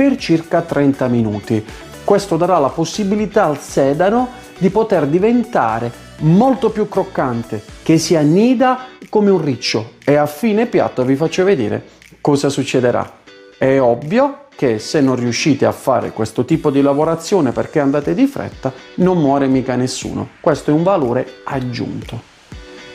per circa 30 minuti. Questo darà la possibilità al sedano di poter diventare molto più croccante, che si annida come un riccio, e a fine piatto vi faccio vedere cosa succederà. È ovvio che se non riuscite a fare questo tipo di lavorazione perché andate di fretta, non muore mica nessuno. Questo è un valore aggiunto.